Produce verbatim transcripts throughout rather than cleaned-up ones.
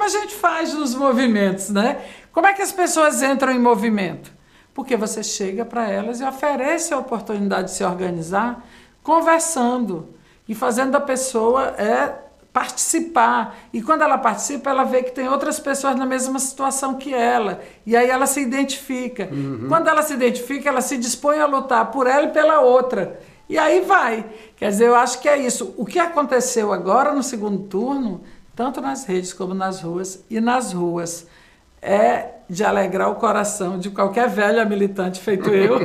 a gente faz nos movimentos, né? Como é que as pessoas entram em movimento? Porque você chega para elas e oferece a oportunidade de se organizar conversando e fazendo a pessoa é, participar. E quando ela participa, ela vê que tem outras pessoas na mesma situação que ela. E aí ela se identifica. Uhum. Quando ela se identifica, ela se dispõe a lutar por ela e pela outra. E aí vai. Quer dizer, eu acho que é isso. O que aconteceu agora no segundo turno, tanto nas redes como nas ruas, e nas ruas, é de alegrar o coração de qualquer velha militante feito eu.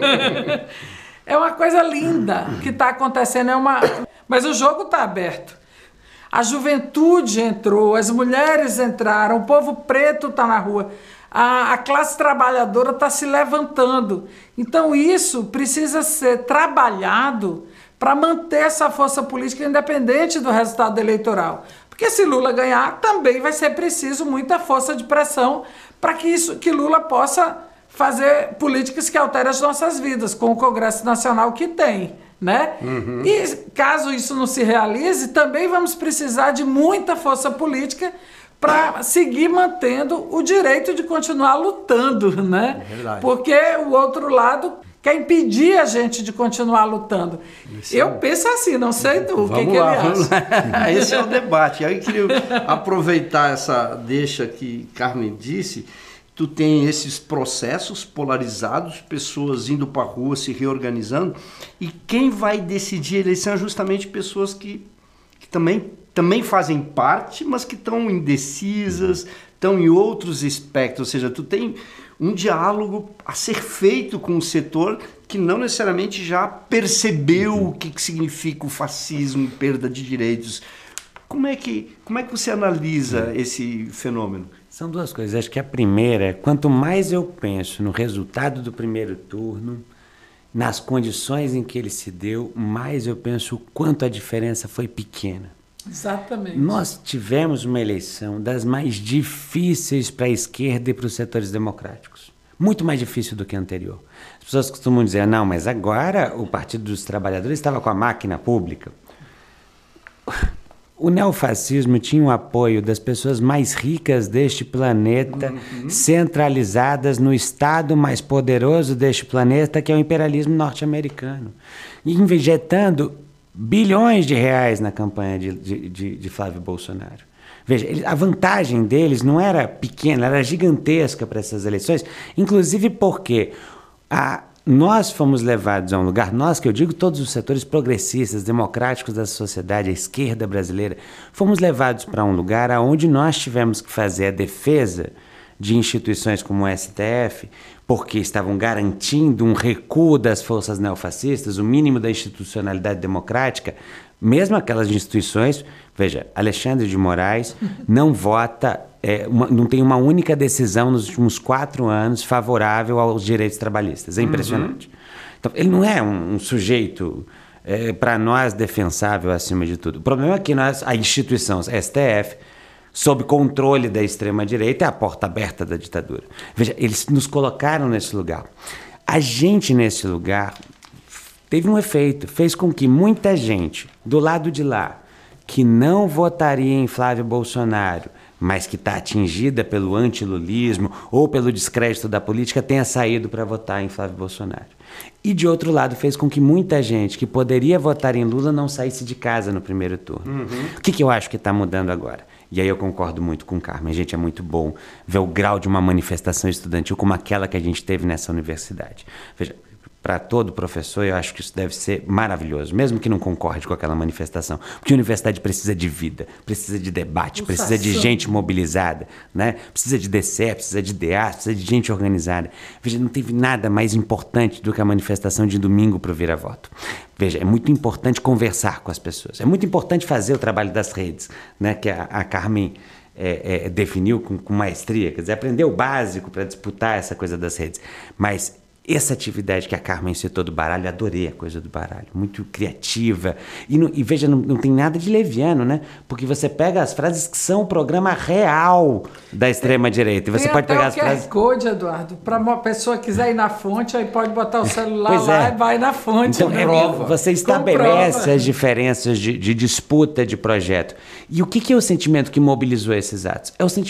É uma coisa linda que está acontecendo. É uma... Mas o jogo está aberto. A juventude entrou, as mulheres entraram, o povo preto está na rua. A, a classe trabalhadora está se levantando. Então isso precisa ser trabalhado para manter essa força política independente do resultado eleitoral. Porque se Lula ganhar, também vai ser preciso muita força de pressão para que, isso, que Lula possa fazer políticas que alterem as nossas vidas, com o Congresso Nacional que tem, né? Uhum. E caso isso não se realize, também vamos precisar de muita força política para seguir mantendo o direito de continuar lutando, né? É verdade. Porque o outro lado quer impedir a gente de continuar lutando. Esse eu é... penso assim, não sei tu, o que, que ele acha. Esse é o debate. Aí eu queria aproveitar essa deixa que Carmen disse. Tu tem esses processos polarizados, pessoas indo para a rua, se reorganizando, e quem vai decidir a eleição é justamente pessoas que, que também, também fazem parte, mas que estão indecisas, estão em outros aspectos, ou seja, tu tem um diálogo a ser feito com o setor que não necessariamente já percebeu o que, que significa o fascismo, perda de direitos. Como é que, como é que você analisa esse fenômeno? São duas coisas. Acho que a primeira é, quanto mais eu penso no resultado do primeiro turno, nas condições em que ele se deu, mais eu penso o quanto a diferença foi pequena. Exatamente. Nós tivemos uma eleição das mais difíceis para a esquerda e para os setores democráticos. Muito mais difícil do que a anterior. As pessoas costumam dizer, não, mas agora o Partido dos Trabalhadores estava com a máquina pública. O neofascismo tinha o apoio das pessoas mais ricas deste planeta, uhum. centralizadas no Estado mais poderoso deste planeta, que é o imperialismo norte-americano, injetando bilhões de reais na campanha de, de, de, de Flávio Bolsonaro. Veja, a vantagem deles não era pequena, era gigantesca para essas eleições, inclusive porque a nós fomos levados a um lugar, nós que eu digo todos os setores progressistas, democráticos da sociedade, a esquerda brasileira, fomos levados para um lugar onde nós tivemos que fazer a defesa de instituições como o S T F, porque estavam garantindo um recuo das forças neofascistas, o mínimo da institucionalidade democrática, mesmo aquelas instituições, veja, Alexandre de Moraes não vota... É, uma, não tem uma única decisão nos últimos quatro anos favorável aos direitos trabalhistas. É impressionante. Uhum. Então, ele não é um, um sujeito, é, para nós, defensável acima de tudo. O problema é que nós, a instituição S T F, sob controle da extrema-direita, é a porta aberta da ditadura. Veja, eles nos colocaram nesse lugar. A gente, nesse lugar, teve um efeito. Fez com que muita gente, do lado de lá, que não votaria em Flávio Bolsonaro, mas que está atingida pelo antilulismo ou pelo descrédito da política, tenha saído para votar em Flávio Bolsonaro. E, de outro lado, fez com que muita gente que poderia votar em Lula não saísse de casa no primeiro turno. Uhum. O que, que eu acho que está mudando agora? E aí eu concordo muito com o Carmen. Gente, é muito bom ver o grau de uma manifestação estudantil como aquela que a gente teve nessa universidade. Veja, para todo professor, eu acho que isso deve ser maravilhoso, mesmo que não concorde com aquela manifestação. Porque a universidade precisa de vida, precisa de debate, Pulsação. precisa de gente mobilizada, né? Precisa de D C E, precisa de D A, precisa de gente organizada. Veja, não teve nada mais importante do que a manifestação de domingo para o vira-voto. Veja, é muito importante conversar com as pessoas, é muito importante fazer o trabalho das redes, né? Que a, a Carmen é, é, definiu com, com maestria, quer dizer, aprender o básico para disputar essa coisa das redes. Mas essa atividade que a Carmen citou do baralho, adorei a coisa do baralho, muito criativa. E, não, e veja, não, não tem nada de leviano, né? Porque você pega as frases que são o programa real da extrema-direita. E você tem pode até pegar o as Q R frases. Code, Eduardo. Para uma pessoa que quiser ir na fonte, aí pode botar o celular pois lá é. e vai na fonte. Então, né? é, você estabelece Comprova. as diferenças de, de disputa de projeto. E o que, que é o sentimento que mobilizou esses atos? É o sentimento